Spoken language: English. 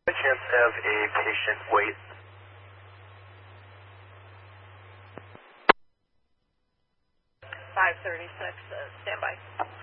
By chance have a patient wait? 536, standby.